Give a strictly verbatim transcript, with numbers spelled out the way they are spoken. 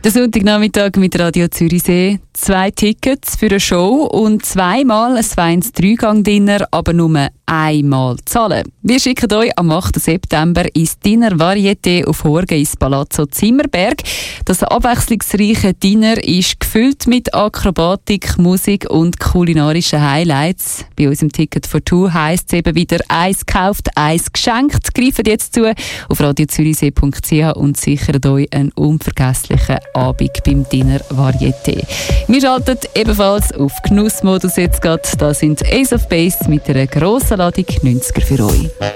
Der Sonntagnachmittag mit Radio Zürichsee. Zwei Tickets für eine Show und zweimal ein zwei ins drei Gang Dinner, aber nur einmal zahlen. Wir schicken euch am achten September ins Dinner Varieté auf Horgen ins Palazzo Zimmerberg. Das abwechslungsreiche Dinner ist gefüllt mit Akrobatik, Musik und kulinarischen Highlights. Bei unserem Ticket for Two heisst es eben wieder «Eins gekauft, eins geschenkt». Greift jetzt zu auf radio zürichsee punkt c h und sichert euch einen unvergesslichen Abend beim Dinner Varieté. Wir schalten ebenfalls auf Genussmodus jetzt gerade. Da sind Ace of Base mit einer grossen Ladung neunziger für euch.